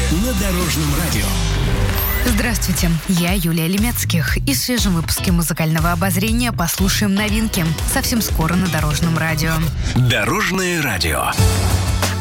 на Дорожном радио. Здравствуйте, я Юлия Лемецких. И в свежем выпуске музыкального обозрения послушаем новинки. Совсем скоро на Дорожном радио. Дорожное радио.